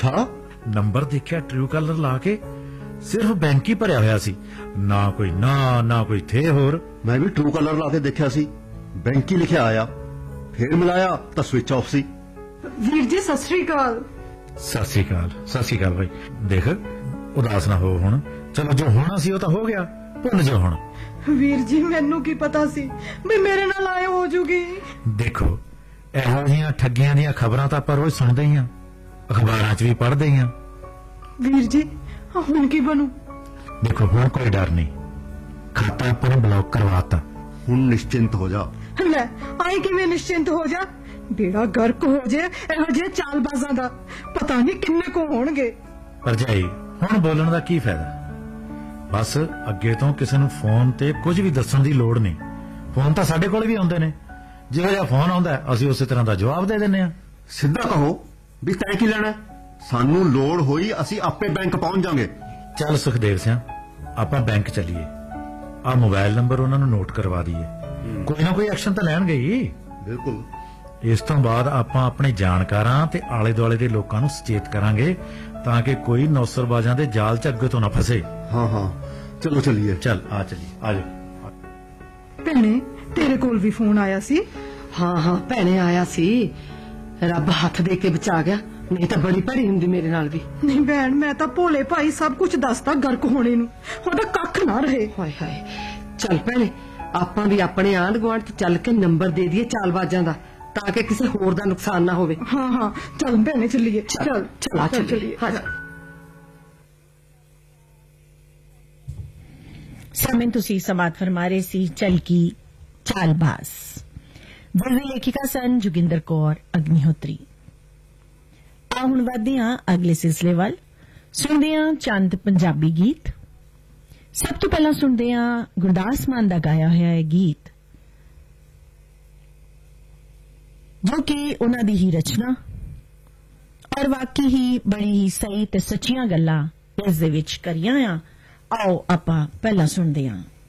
अच्छा ਨੰਬਰ ਦੇਖਿਆ true colour ਲਾ ਕੇ ਸਿਰਫ ਬੈਂਕ ਹੀ ਭਰਿਆ ਹੋਇਆ ਸੀ, ਨਾ ਕੋਈ ਨਾ ਕੋਈ ਥੇ ਹੋਰ। मैं भी ट्रू कलर ला के देखा सी, बैंक ही लिखा आया, फिर मिलाया तो स्विच ऑफ सी। ਵੀਰ ਜੀ ਸਤਿ ਸ੍ਰੀ ਅਕਾਲ। ਸਤਿ ਸ਼੍ਰੀ ਅਕਾਲ ਭਾਈ। ਦੇਖ ਉਦਾਸ ਨਾ ਹੋ ਹੁਣ, ਚਲੋ ਜੋ ਹੋਣਾ ਸੀ ਉਹ ਤਾਂ ਹੋ ਗਿਆ, ਭੁੱਲ ਜਾ ਹੁਣ। ਵੀਰ ਜੀ ਮੈਨੂੰ ਕੀ ਪਤਾ ਸੀ ਵੀ ਮੇਰੇ ਨਾਲ ਆਏ ਹੋ ਜੂਗੀ। ਦੇਖੋ ਇਹੋ ਜਿਹੀਆਂ ਠੱਗੀਆਂ ਦੀਆਂ ਖਬਰਾਂ ਤਾਂ ਆਪਾਂ ਰੋਜ਼ ਸੁਣਦੇ ਹੀ ਆ, ਅਖਬਾਰਾਂ 'ਚ ਵੀ ਪੜ੍ਹਦੇ ਹੀ ਆ। ਵੀਰ ਜੀ ਹੁਣ ਕੀ ਬਣੂ? ਦੇਖੋ ਹੁਣ ਕੋਈ ਡਰ ਨਹੀਂ, खाता पर ब्लॉक करवाता। हुण निश्चिंत हो जा। ਲੈ ਆਈ ਕਿਵੇਂ ਨਿਸ਼ਚਿੰਤ ਹੋ ਜਾ? ਬੇੜਾ ਗਰਕ ਹੋ ਜੇ ਇਹੋ ਜਿਹੇ ਚਾਲਬਾਜ਼ਾਂ ਦਾ, ਪਤਾ ਨਹੀਂ ਕਿੰਨੇ ਕੋ ਹੋਣਗੇ। ਭਰਜਾਈ ਹੁਣ ਬੋਲਣ ਦਾ ਕੀ ਫਾਇਦਾ? ਬਸ ਅੱਗੇ ਤੋਂ ਕਿਸੇ ਨੂੰ ਫੋਨ ਤੇ ਕੁਝ ਵੀ ਦੱਸਣ ਦੀ ਲੋੜ ਨਹੀਂ। ਫੋਨ ਤਾਂ ਸਾਡੇ ਕੋਲ ਵੀ ਆਉਂਦੇ ਨੇ, ਜਿਹੋ ਜਿਹਾ ਫੋਨ ਆਉਂਦਾ ਅਸੀਂ ਉਸੇ ਤਰ੍ਹਾਂ ਦਾ ਜਵਾਬ ਦੇ ਦਿੰਦੇ ਆ। ਸਿੱਧਾ ਕਹੋ ਵੀ ਤੈਂ ਕੀ ਲੈਣਾ, ਸਾਨੂੰ ਲੋੜ ਹੋਈ ਅਸੀਂ ਆਪੇ ਬੈਂਕ ਪਹੁੰਚ ਜਾਾਂਗੇ। ਚੱਲ ਸੁਖਦੇਵ ਸਿੰਘ ਆਪਾਂ ਬੈਂਕ ਚੱਲੀਏ, ਆ ਮੋਬਾਈਲ ਨੰਬਰ ਉਹਨਾਂ ਨੂੰ ਨੋਟ ਕਰਵਾ ਦਈਏ, ਕੋਈ ਨਾ ਕੋਈ ਐਕਸ਼ਨ ਤਾਂ ਲੈਣਗੇ ਹੀ। ਬਿਲਕੁਲ। ਇਸ ਤੋਂ ਬਾਅਦ ਆਪਾਂ ਆਪਣੇ ਜਾਣਕਾਰਾਂ ਤੇ ਆਲੇ ਦੁਆਲੇ ਦੇ ਲੋਕਾਂ ਨੂੰ ਸੁਚੇਤ ਕਰਾਂਗੇ ਤਾਂ ਕਿ ਕੋਈ ਨੌਸਰਬਾਜ਼ਾਂ ਦੇ ਜਾਲ 'ਚ ਅੱਗੇ ਤੋਂ ਨਾ ਫਸੇ। ਹਾਂ ਹਾਂ ਚਲੋ ਚੱਲੀਏ। ਚੱਲ ਆ ਚੱਲੀਏ, ਆ ਜਾਓ। ਭੈਣੇ ਤੇਰੇ ਕੋਲ ਵੀ ਫੋਨ ਆਇਆ ਸੀ? ਹਾਂ ਭੈਣੇ ਆਇਆ ਸੀ, ਰੱਬ ਹੱਥ ਦੇ ਕੇ ਬਚਾ ਗਿਆ, ਨਹੀਂ ਤਾਂ ਬੜੀ ਭੈੜੀ ਹੁੰਦੀ ਮੇਰੇ ਨਾਲ ਵੀ। ਨਹੀਂ ਭੈਣ ਮੈਂ ਤਾਂ ਭੋਲੇ ਭਾਈ ਸਭ ਕੁਝ ਦੱਸਦਾ ਗਰਕ ਹੋਣੇ ਨੂੰ, ਉਹਦਾ ਕੱਖ ਨਾ ਰਹੇ। ਹਾਏ ਹਾਏ ਚੱਲ ਭੈਣੇ ਆਪਾਂ ਵੀ ਆਪਣੇ ਆਂਢ ਗੁਆਂਢ 'ਚ ਚੱਲ ਕੇ ਨੰਬਰ ਦੇ ਦਈਏ ਚਾਲਬਾਜ਼ਾਂ ਦਾ, ਤਾਂ ਕਿ ਕਿਸੇ ਹੋਰ ਦਾ ਨੁਕਸਾਨ ਨਾ ਹੋਵੇ। ਹਾਂ ਚੱਲ ਭੈਣੇ ਚੱਲੀਏ। ਚੱਲ ਚੱਲੀਏ। ਸਮੇਂ ਤੁਸੀਂ ਸਮਾਤ ਫਰਮਾ ਰਹੇ ਸੀ ਚਲਕੀ ਚਾਲਬਾਜ਼। ਦਿਵੀ ਲੇਖਿਕਾ ਸਨ ਜੋਗਿੰਦਰ ਕੌਰ ਅਗਨੀਹੋਤਰੀ। ਆ ਹੁਣ ਵਧਦੇ ਹਾਂ ਅਗਲੇ ਸਿਲਸਿਲੇ ਵੱਲ, ਸੁਣਦੇ ਹਾਂ ਚੰਦ ਪੰਜਾਬੀ ਗੀਤ। ਸਭ ਤੋਂ ਪਹਿਲਾਂ ਸੁਣਦੇ ਹਾਂ ਗੁਰਦਾਸ ਮਾਨ ਦਾ ਗਾਇਆ ਹੋਇਆ ਇਹ ਗੀਤ, ਜੋ ਕਿ ਉਹਨਾਂ ਦੀ ਹੀ ਰਚਨਾ ਔਰ ਵਾਕਈ ਹੀ ਬੜੀ ਹੀ ਸਹੀ ਤੇ ਸੱਚੀਆਂ ਗੱਲਾਂ ਇਸ ਦੇ ਵਿੱਚ ਕਰੀਆਂ ਆ। ਆਓ ਆਪਾਂ ਪਹਿਲਾਂ ਸੁਣਦੇ ਹਾਂ।